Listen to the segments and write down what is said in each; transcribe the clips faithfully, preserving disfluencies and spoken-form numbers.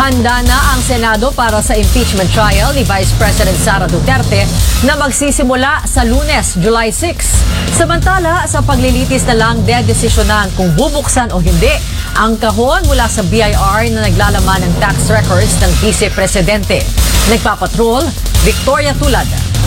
Handa na ang Senado para sa impeachment trial ni Vice President Sara Duterte na magsisimula sa Lunes, July sixth. Samantala, sa paglilitis na lang dedesisyonan kung bubuksan o hindi ang kahon mula sa B I R na naglalaman ng tax records ng Vice Presidente. Nagpapatrol, Victoria Tulad.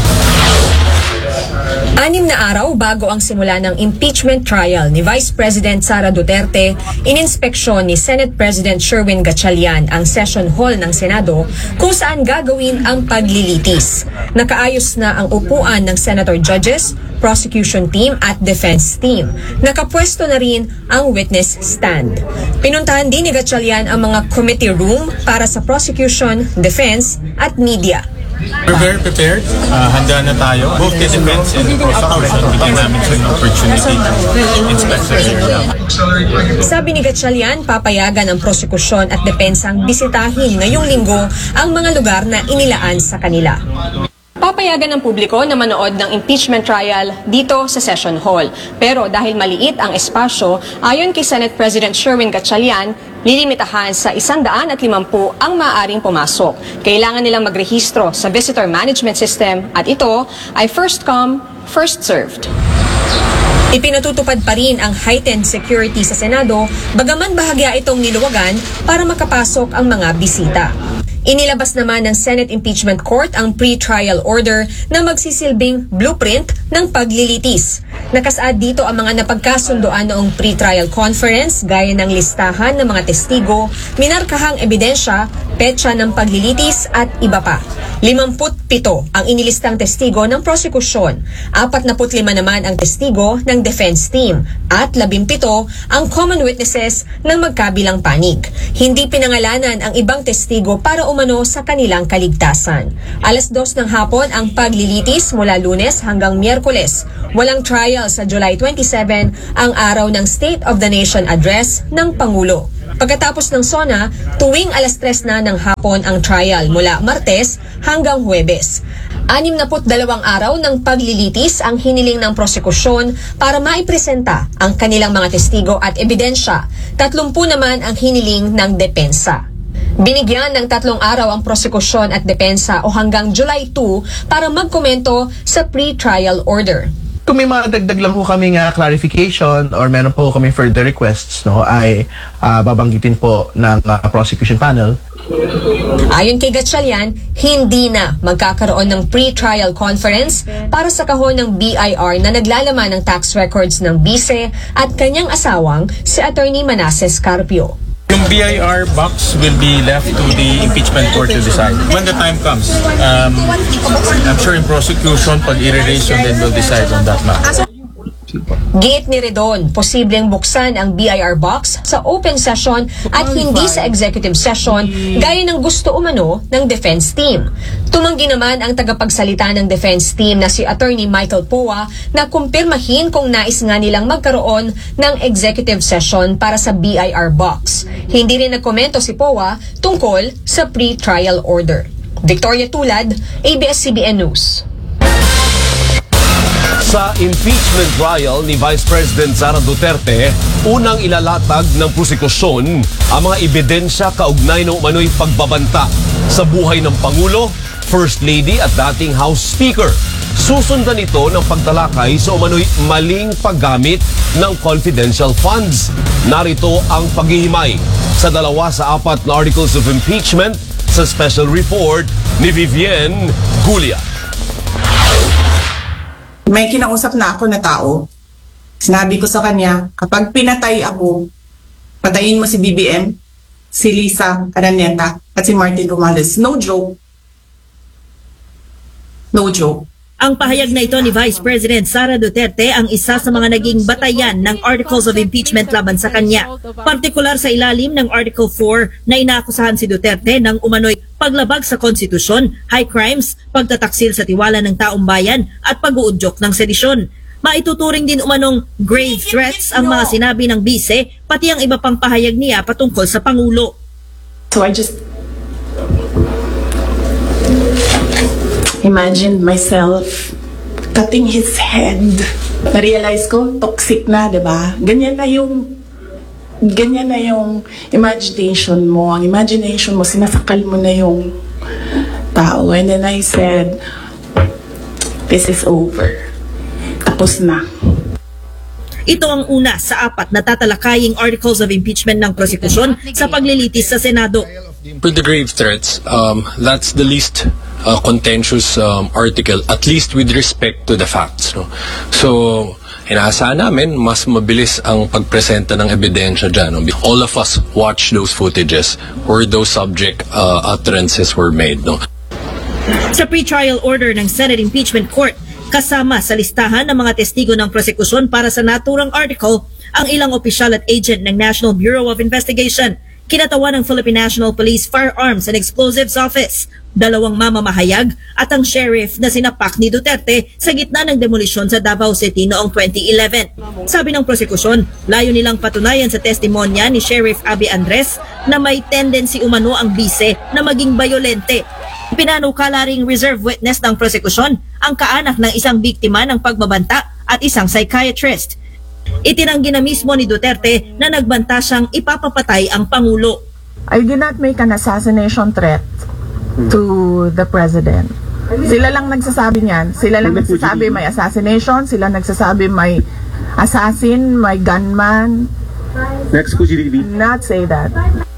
Anim na araw bago ang simula ng impeachment trial ni Vice President Sara Duterte, ininspeksyon ni Senate President Sherwin Gatchalian ang session hall ng Senado kung saan gagawin ang paglilitis. Nakaayos na ang upuan ng senator judges, prosecution team at defense team. Nakapwesto na rin ang witness stand. Pinuntahan din ni Gatchalian ang mga committee room para sa prosecution, defense at media. We're very prepared. Uh, handa na tayo. Both the defense and the prosecution, bigyan namin sa opportunity to inspect the area. Sabi ni Gatchalian, papayagan ang prosekusyon at depensang bisitahin ngayong linggo ang mga lugar na inilaan sa kanila. Papayagan ng publiko na manood ng impeachment trial dito sa session hall. Pero dahil maliit ang espasyo, ayon kay Senate President Sherwin Gatchalian, lilimitahan sa isang daan at limampu ang maaaring pumasok. Kailangan nilang magrehistro sa visitor management system at ito ay first come, first served. Ipinatutupad pa rin ang heightened security sa Senado, bagaman bahagya itong niluwagan para makapasok ang mga bisita. Inilabas naman ng Senate Impeachment Court ang pre-trial order na magsisilbing blueprint ng paglilitis. Nakasaad dito ang mga napagkasundoan noong pre-trial conference gaya ng listahan ng mga testigo, minarkahang ebidensya, petsa ng paglilitis at iba pa. Limamput pito ang inilistang testigo ng prosekusyon, apat na putlima naman ang testigo ng defense team at labimpito ang common witnesses ng magkabilang panig. Hindi pinangalanan ang ibang testigo para umano sa kanilang kaligtasan. Alas dos ng hapon ang paglilitis mula Lunes hanggang Miyerkules. Walang trial sa July twenty-seven, ang araw ng State of the Nation Address ng Pangulo. Pagkatapos ng SONA, tuwing alas tres na ng hapon ang trial mula Martes hanggang Huwebes. Anim na put dalawang araw ng paglilitis ang hiniling ng prosekusyon para maipresenta ang kanilang mga testigo at ebidensya. Tatlumpu naman ang hiniling ng depensa. Binigyan ng tatlong araw ang prosekusyon at depensa o hanggang July two para magkomento sa pre-trial order. Kung may mga dagdag lang po kami nga clarification or meron po kami further requests, no, ay uh, babanggitin po ng uh, prosecution panel. Ayon kay Gatchalian, hindi na magkakaroon ng pre-trial conference para sa kahon ng B I R na naglalaman ng tax records ng Vice at kanyang asawang si Attorney Manasseh Carpio. Yung B I R box will be left to the impeachment court to decide. When the time comes, um, I'm sure in prosecution, pag i-raise yun, then we'll decide on that matter. Giit ni Redon, posibleng buksan ang B I R box sa open session at hindi sa executive session gaya ng gusto umano ng defense team. Tumanggi naman ang tagapagsalita ng defense team na si Attorney Michael Poa na kumpirmahin kung nais nga nilang magkaroon ng executive session para sa B I R box. Hindi rin nagkomento si Poa tungkol sa pre-trial order. Victoria Tulad, A B S C B N News. Sa impeachment trial ni Vice President Sara Duterte, unang ilalatag ng prosekusyon ang mga ebidensya kaugnay ng umano'y pagbabanta sa buhay ng Pangulo, First Lady at dating House Speaker. Susundan ito ng pagtalakay sa umano'y maling paggamit ng confidential funds. Narito ang paghihimay sa dalawa sa apat na articles of impeachment sa special report ni Vivienne Gulia. May kinausap na ako na tao. Sinabi ko sa kanya, kapag pinatay ako, patayin mo si B B M, si Lisa Araneta, at si Martin Romales. No joke. No joke. Ang pahayag na ito ni Vice President Sara Duterte ang isa sa mga naging batayan ng Articles of Impeachment laban sa kanya. Partikular sa ilalim ng Article four na inaakusahan si Duterte ng umano'y paglabag sa konstitusyon, high crimes, pagtataksil sa tiwala ng taong bayan at pag-uudyok ng sedisyon. Maituturing din umanong grave threats ang mga sinabi ng Vice, pati ang iba pang pahayag niya patungkol sa Pangulo. So I just imagine myself cutting his head. Na-realize ko, toxic na, diba? Ganyan na yung ganyan na yung imagination mo. Ang imagination mo, sinasakal mo na yung tao. And then I said, this is over. Tapos na. Ito ang una sa apat na tatalakaying articles of impeachment ng prosekusyon sa paglilitis sa Senado. With the grave threats, um, that's the least uh, contentious um, article, at least with respect to the facts. No? So, inaasahan namin, mas mabilis ang pagpresenta ng ebidensya dyan. No? All of us watch those footages where those subject uh, utterances were made. No? Sa pre-trial order ng Senate Impeachment Court, kasama sa listahan ng mga testigo ng prosekusyon para sa naturang article ang ilang opisyal at agent ng National Bureau of Investigation, kinatawan ng Philippine National Police Firearms and Explosives Office, dalawang mamamahayag at ang sheriff na sinapak ni Duterte sa gitna ng demolisyon sa Davao City noong twenty eleven. Sabi ng prosekusyon, layo nilang patunayan sa testimonya ni Sheriff Abby Andres na may tendency umano ang bise na maging bayolente. Pinanukala ring reserve witness ng prosekusyon ang kaanak ng isang biktima ng pagbabanta at isang psychiatrist. Itinanggi na mismo ni Duterte na nagbanta siyang ipapapatay ang Pangulo. I did not make an assassination threat to the President. Sila lang nagsasabi niyan. Sila lang nagsasabi may assassination. Sila nagsasabi may assassin, may gunman. Next po, G D B. Not say that.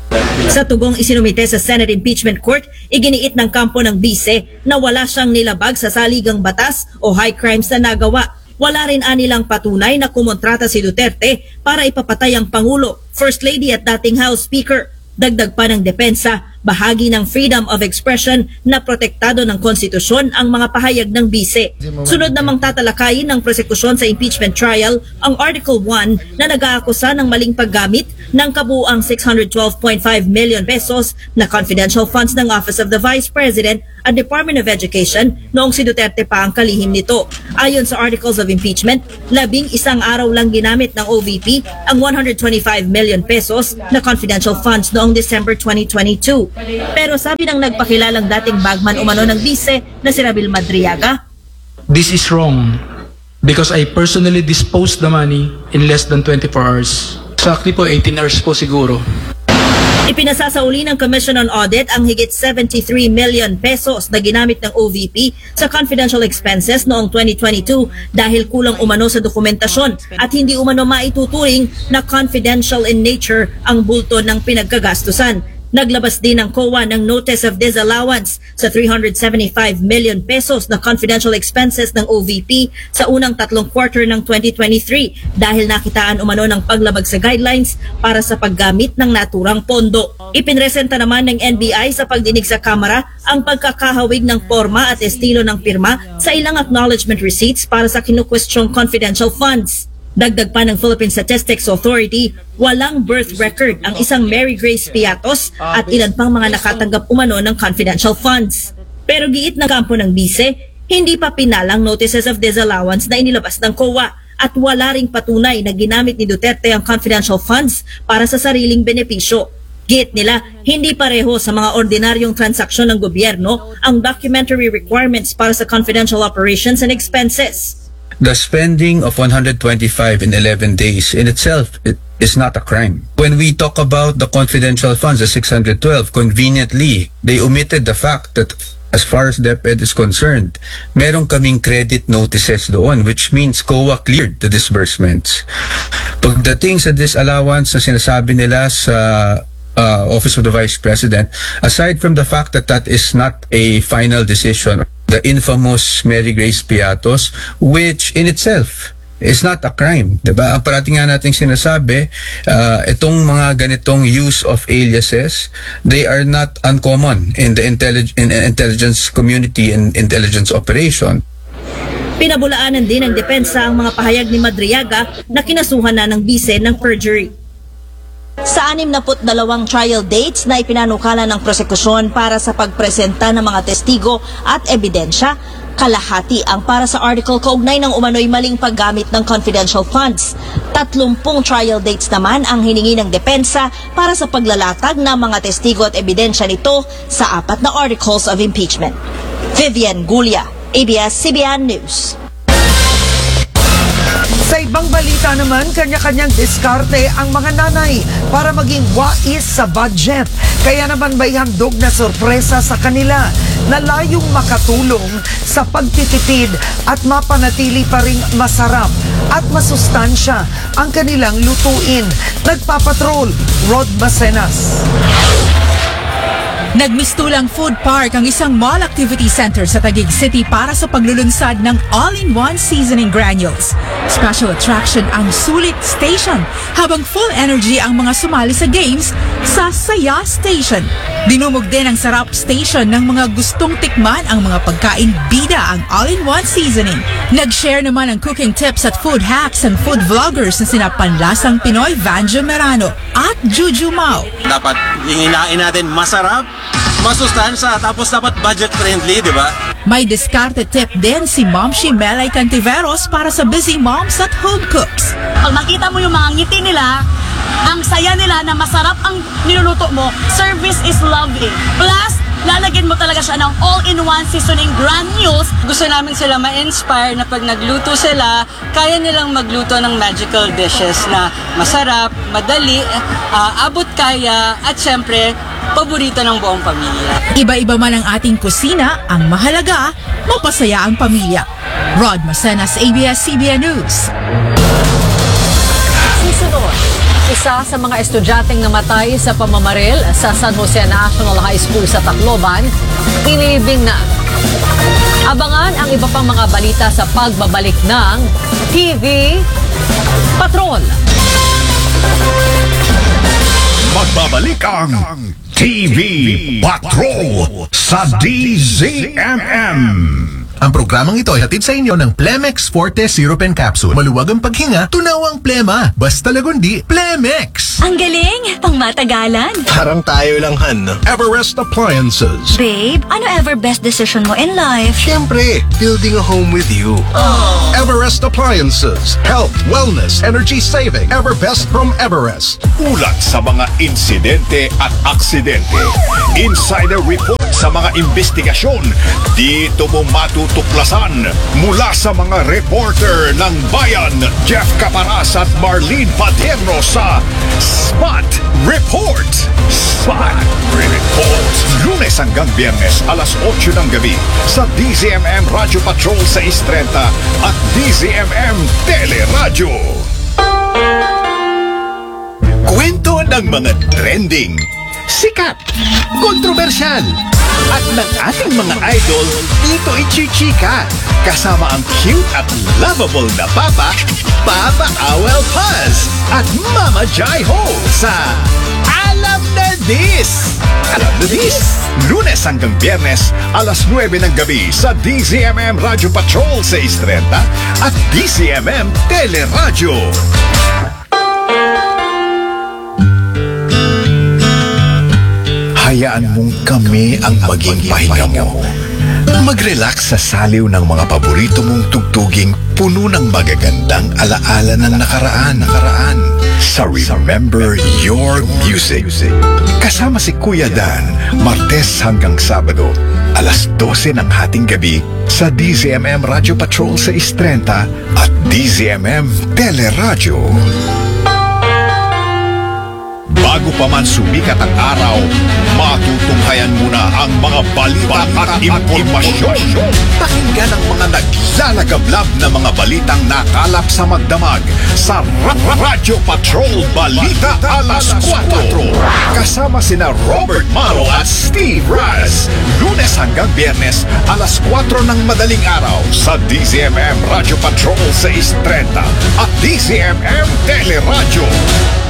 Sa tugong isinumite sa Senate Impeachment Court, iginiit ng kampo ng bise na wala siyang nilabag sa saligang batas o high crimes na nagawa. Wala rin anilang patunay na kumontrata si Duterte para ipapatay ang Pangulo, First Lady at dating House Speaker. Dagdag pa ng depensa, bahagi ng freedom of expression na protektado ng konstitusyon ang mga pahayag ng bise. Sunod namang tatalakayin ng prosekusyon sa impeachment trial ang Article one na nag-aakusa ng maling paggamit ng kabuuang six hundred twelve point five million pesos na confidential funds ng Office of the Vice President at Department of Education noong si Duterte pa ang kalihim nito. Ayon sa articles of impeachment, labing isang araw lang ginamit ng O V P ang one hundred twenty-five million pesos na confidential funds noong December twenty twenty-two. Pero sabi ng nagpakilalang dating bagman umano ng bise na si Rabil Madriaga, this is wrong because I personally disposed the money in less than twenty-four hours. Exactly po, eighteen hours po siguro. Ipinasasauli ng Commission on Audit ang higit seventy-three million pesos na ginamit ng O V P sa confidential expenses noong twenty twenty-two dahil kulang umano sa dokumentasyon at hindi umano maituturing na confidential in nature ang bulto ng pinagkagastusan. Naglabas din ng C O A ng Notice of Disallowance sa three hundred seventy-five million pesos na confidential expenses ng O V P sa unang tatlong quarter ng twenty twenty-three dahil nakitaan umano ng paglabag sa guidelines para sa paggamit ng naturang pondo. Ipinresenta naman ng N B I sa pagdinig sa Kamara ang pagkakahawig ng forma at estilo ng pirma sa ilang acknowledgement receipts para sa kinukwestyong confidential funds. Dagdag pa ng Philippine Statistics Authority, walang birth record ang isang Mary Grace Piatos at ilan pang mga nakatanggap umano ng confidential funds. Pero giit ng kampo ng bise, hindi pa pinalang notices of disallowance na inilabas ng C O A at wala ring patunay na ginamit ni Duterte ang confidential funds para sa sariling benepisyo. Giit nila, hindi pareho sa mga ordinaryong transaksyon ng gobyerno ang documentary requirements para sa confidential operations and expenses. The spending of one hundred twenty-five in eleven days in itself it is not a crime. When we talk about the confidential funds, the six hundred twelve, conveniently, they omitted the fact that as far as DepEd is concerned, meron kaming credit notices doon, which means C O A cleared the disbursements. Pagdating sa disallowance na sinasabi nila sa uh, Office of the Vice President, aside from the fact that that is not a final decision, the infamous Mary Grace Piatos, which in itself is not a crime. Diba? Ang parating nga nating sinasabi, uh, itong mga ganitong use of aliases, they are not uncommon in the intellig- in intelligence community and intelligence operation. Pinabulaanan din ng depensa ang mga pahayag ni Madriaga na kinasuhan na ng bise ng perjury. Sa anim na put dalawang trial dates na ipinanukala ng prosekusyon para sa pagpresenta ng mga testigo at ebidensya, kalahati ang para sa article kaugnay ng umano'y maling paggamit ng confidential funds. Tatlumpung trial dates naman ang hiningi ng depensa para sa paglalatag ng mga testigo at ebidensya nito sa apat na articles of impeachment. Vivian Gulia, A B S C B N News. Sa ibang balita naman, kanya-kanyang diskarte ang mga nanay para maging wais sa budget. Kaya naman may handog na sorpresa sa kanila na layong makatulong sa pagtitipid at mapanatili pa ring masarap at masustansya ang kanilang lutuin. Nagpapatrol, Rod Macenas. Nagmistulang Food Park ang isang mall activity center sa Taguig City para sa paglulunsad ng all-in-one seasoning granules. Special attraction ang Sulit Station habang full energy ang mga sumali sa games sa Saya Station. Dinumog din ang Sarap Station ng mga gustong tikman ang mga pagkain bida ang all-in-one seasoning. Nag-share naman ng cooking tips at food hacks and food vloggers na sina Panlasang Pinoy Vanjo Merano at Juju Mao. Dapat hinain natin masarap, masustansya, tapos dapat budget friendly, di ba? May diskarte tip din si Momshi Melay Cantiveros para sa busy moms at home cooks. Pag makita mo yung mga ngiti nila, ang saya nila na masarap ang niluluto mo, service is lovely. Plus, lalagyan mo talaga siya ng all-in-one seasoning granules. Gusto namin sila ma-inspire na pag nagluto sila, kaya nilang magluto ng magical dishes na masarap, madali, uh, abot kaya, at syempre, paborito ng buong pamilya. Iba-iba man ang ating kusina, ang mahalaga, mapasaya ang pamilya. Rod Macenas, A B S C B N News. Susunod, isa sa mga estudyanteng namatay sa pamamaril sa San Jose National High School sa Tacloban, inilibing na. Abangan ang iba pang mga balita sa pagbabalik ng T V Patrol. Magbabalik ang T V Patrol sa D Z M M. Ang programang ito ay hatid sa inyo ng Plemex Forte Syrup and Capsule. Maluwag ang paghinga, tunawang plema. Basta lagundi, Plemex! Ang galing! Pang matagalan! Parang tayo lang, Han. Everest Appliances. Babe, ano ever best decision mo in life? Siyempre, building a home with you. Oh. Everest Appliances. Health, wellness, energy saving. Everbest from Everest. Ulat sa mga insidente at aksidente. Insider report sa mga investigasyon. Dito mo matutuklasan mula sa mga reporter ng Bayan, Jeff Caparas at Marlene Padierno sa Spot Report. Spot Report. Lunes hanggang Biyernes, alas otso ng gabi sa D Z M M Radio Patrol sa six thirty at D Z M M Teleradyo. Kwento ng mga trending, sikat, kontrobersyal, at ng ating mga idol dito i-chichika kasama ang cute at lovable na Papa, Papa Awel Paz at Mama Jai Ho sa Alam na Dis! Alam na Dis! Lunes hanggang Biyernes, alas nuwebe ng gabi sa D Z M M Radio Patrol sa six thirty at D Z M M Teleradyo. Hayaan mong kami ang maging pahinga mo. Mag-relax sa saliw ng mga paborito mong tugtuging puno ng magagandang alaala ng nakaraan. nakaraan. Sa Remember Your Music. Kasama si Kuya Dan, Martes hanggang Sabado, alas dose ng hating gabi sa D Z M M Radio Patrol sa six thirty at D Z M M Teleradyo. Bago pa man sumikat ang araw, matutunghayan muna ang mga balita at impormasyon. Pakinggan ang mga naglalagablab na mga balitang nakalap sa magdamag sa Radio Patrol Balita Alas kwatro. Kasama sina Robert Maro at Steve Raz. Lunes hanggang Biyernes, alas kwatro ng madaling araw sa D Z M M Radio Patrol sa six thirty at D Z M M Teleradyo.